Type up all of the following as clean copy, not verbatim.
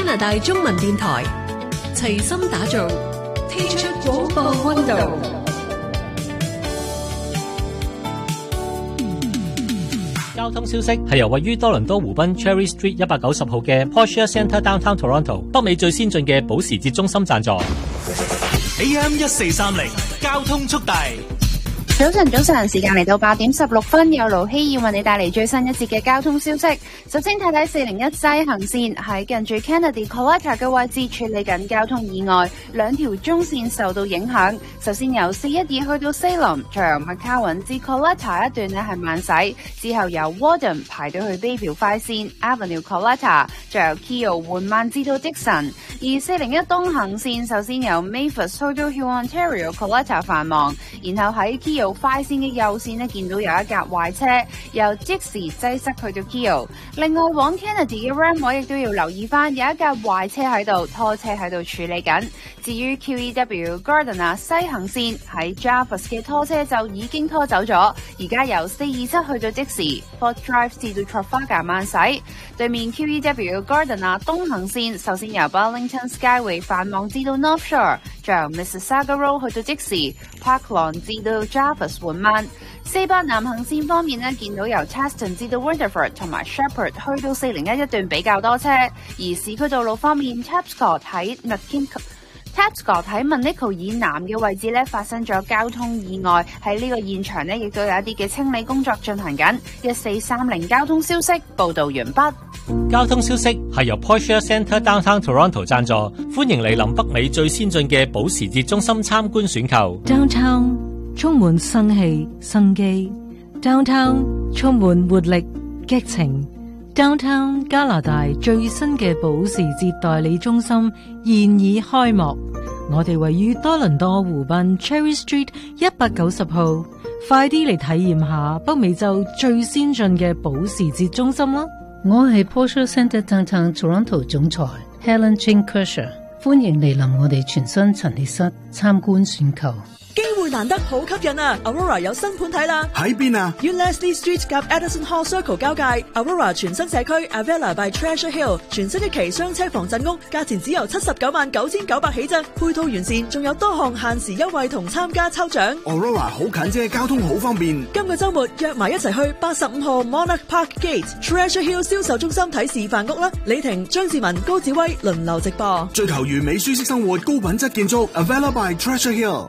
加拿大中文電台齊心打造踢出廣播溫度。 交通消息係由位於多倫多湖濱 Cherry Street 190號嘅 Porsche Centre Downtown Toronto 北美最先進嘅保時捷中心贊助。 AM 1430交通速遞。 早晨，時間嚟到8點16分，有盧希要為你帶嚟最新一節嘅交通消息。首先睇睇401西行線喺近住 Kennedy Collector 嘅位置處理緊交通意外，兩條中線受到影響。首先由412去到西林，再由 McCowan 至 Collector 一段呢係慢駛，之後由 Warden 排到去 Bayview 快線 Avenue Collector， 再由 Keele 緩慢至到 Dixon。而401東行線首先由 Mavis 去到 Huon Ontario Collector 繁忙，然後喺 Keele快線嘅右線呢見到有一架壞車，由 Dixie 擠塞去到 Keele。另外往 Kennedy 嘅 Ram 位亦都要留意翻，有一架壞車喺度，拖車喺度處理緊。至於 QEW Gardiner 西行線喺 Jarvis 嘅拖車就已經拖走咗，而家由427去到 Dixie Fort Drive 至到 Trafalgar 慢駛。對面 QEW Gardiner 東行線首先由 Burlington Skyway 繁忙至到 North Shore， 再由 Mississauga Road 去到 Dixie Park Lawn 至到 Jarvis緩慢。400南行線方面呢，見到由 Cheston 至到 Winterford 同埋 Shepherd 去到401一段比較多車，而市區道路方面 Tapscott 喺 Tapscott 喺 Monaco 以南嘅位置呢發生咗交通意外，喺呢個現場呢亦都有一啲嘅清理工作進行緊。1430交通消息報道完畢。 交通消息係由 Porsche Centre Downtown Toronto 贊助，歡迎嚟臨北美最先進嘅保時捷中心參觀選購。 Downtown 充滿生氣生機 ，Downtown 充滿活力激情。Downtown 加拿大最新嘅保時捷代理中心現已開幕，我哋位於多倫多湖濱 Cherry Street 190號，快啲嚟體驗下北美洲最先進嘅保時捷中心啦！ 我係 Porsche Centre Downtown Toronto 總裁 Helen Jane Kershaw， 歡迎嚟臨我哋全新陳列室參觀選購。 機會難得好吸引啊 ！Aurora 有新盤睇啦， 喺邊啊？ 於 Leslie Street 夾 Edison Hall Circle 交界 ，Aurora 全新社區 Avella by Treasure Hill 全新一期雙車防震屋，價錢只由799900起啫，配套完善，仲有多項限時優惠同參加抽獎。 Aurora 好近啫，交通好方便。 今個週末約埋一齊去85號 Monarch Park Gate Treasure Hill 銷售中心睇示範屋啦！李婷、張志文、高子威輪流直播， 追求完美舒適生活，高品質建築 Avella by Treasure Hill。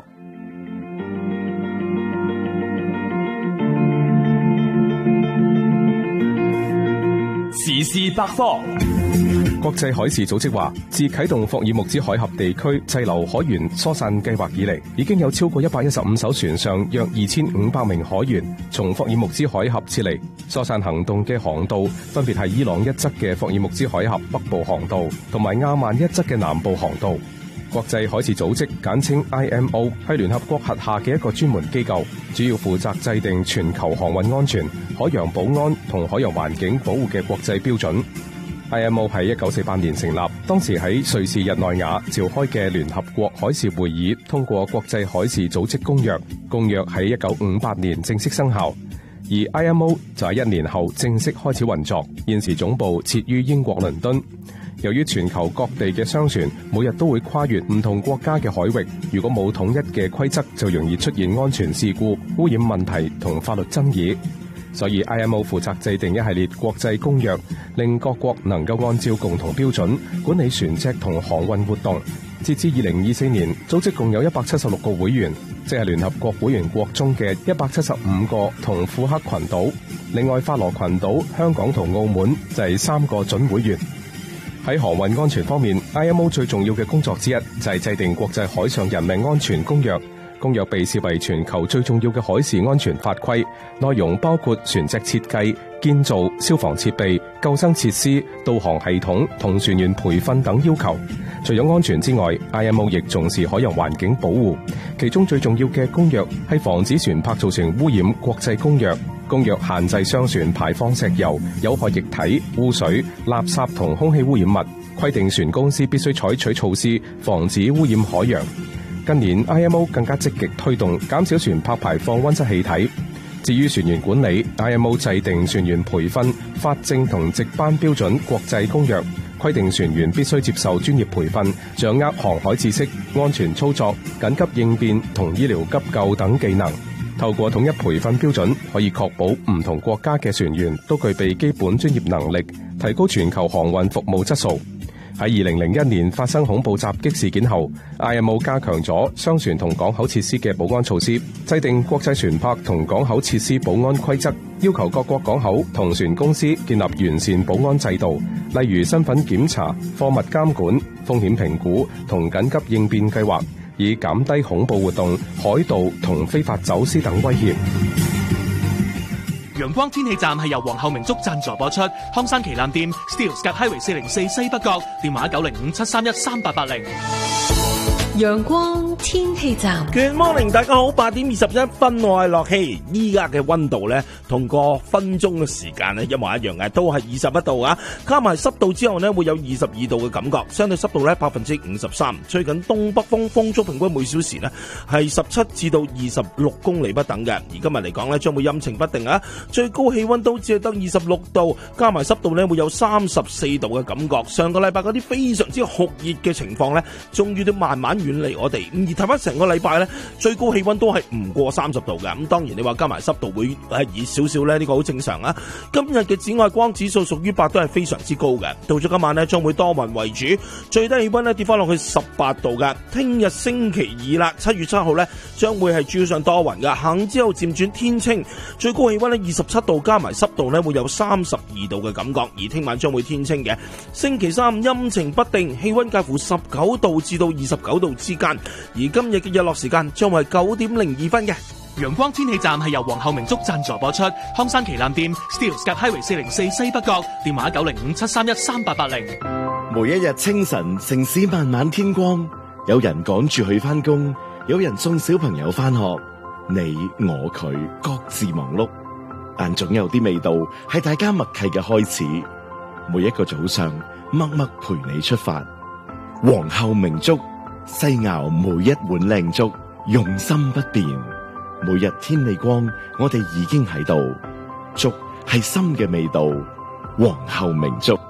時事百科。國際海事組織話，自啟動霍爾木茲海峽地區滯留海員疏散計劃以嚟，已經有超過115艘船上約2500名海員從霍爾木茲海峽撤離。疏散行動嘅航道分別係伊朗一側嘅霍爾木茲海峽北部航道同埋亞曼一側嘅南部航道。國際海事組織簡稱 IMO 係聯合國轄下嘅一個專門機構，主要負責制定全球航運安全、海洋保安同海洋環境保護嘅國際標準。IMO 喺1948年成立，當時喺瑞士日內瓦召開嘅聯合國海事會議通過國際海事組織公約，公約喺1958年正式生效，而 IMO 就喺1年後正式開始運作，現時總部設於英國倫敦。由於全球各地嘅商船每日都會跨越唔同國家嘅海域，如果冇統一嘅規則，就容易出現安全事故、污染問題同法律爭議。所以 IMO 負責制定一系列國際公約，令各國能夠按照共同標準管理船隻同航運活動。截至2024年，組織共有176個會員，即係聯合國會員國中嘅175個同庫克群島。另外，法羅群島、香港同澳門就係3個準會員。喺航運安全方面 ，IMO 最重要嘅工作之一就係制定國際海上人命安全公約。公約被視為全球最重要嘅海事安全法規，內容包括船隻設計、建造、消防設備、救生設施、導航系統同船員培訓等要求。除咗安全之外 ，IMO 亦重視海洋環境保護。其中最重要嘅公約係防止船舶造成污染國際公約。公約限制商船排放石油、有害液體、污水、垃圾同空氣污染物，規定船公司必須採取措施防止污染海洋。近年 IMO 更加積極推動減少船舶排放溫室氣體。至於船員管理 ，IMO 制定船員培訓、法證同值班標準國際公約， 規定船員必須接受專業培訓，掌握航海知識、安全操作、緊急應變同醫療急救等技能。透過統一培訓標準，可以確保唔同國家嘅船員都具備基本專業能力，提高全球航運服務質素。喺2001年發生恐怖襲擊事件後， IMO 加強咗商船同港口設施嘅保安措施，制定國際船舶同港口設施保安規則，要求各國港口同船公司建立完善保安制度，例如身份檢查、貨物監管、風險評估同緊急應變計劃，以減低恐怖活動、海盜同非法走私等威脅。 陽光天氣站係由皇后明竹贊助播出，康山旗艦店 Steeles 及 Highway 404西北角，電話905-731-3880。 陽光天氣站 Good morning， 大家好，8點21分，我係樂希。依家嘅溫度呢，同個分鐘嘅時間呢一模一樣嘅，都係21度啊。加埋濕度之後呢，會有22度嘅感覺，相對濕度呢53%，吹緊東北風，風速平均每小時呢係17至到26公里不等嘅。而今日嚟講呢，將會陰晴不定啊，最高氣溫都只係得26度，加埋濕度呢會有34度嘅感覺。上個禮拜嗰啲非常之酷熱嘅情況呢，終於都慢慢遠離我哋。而睇翻成個禮拜呢，最高氣溫都係唔過30度嘅。咁當然你話加埋濕度會熱少少呢，呢個好正常啊。今日嘅紫外光指數屬於8，都係非常之高嘅。到咗今晚呢，將會多雲為主，最低氣溫呢跌翻落去18度嘅。聽日星期二啦，7月7號呢，將會係主要上多雲嘅，行之後漸轉天清，最高氣溫呢27度，加埋濕度呢會有32度嘅感覺。而聽晚將會天清嘅。星期三陰晴不定，氣溫介乎19度至到29度之間。而今日嘅日落時間將會係9點02分嘅。 陽光天氣站係由皇后明竹贊助播出，康山旗艦店 Steeles 及 Highway 404西北角，電話905-731-3880。 每一日清晨，城市慢慢天光，有人趕住去返工，有人送小朋友返學，你我佢各自忙碌，但總有啲味道係大家默契嘅開始。每一個早上，默默陪你出發。皇后明竹，細熬每一碗靚粥，用心不變。每日天未光，我哋已經喺度。粥係心嘅味道，皇后明竹。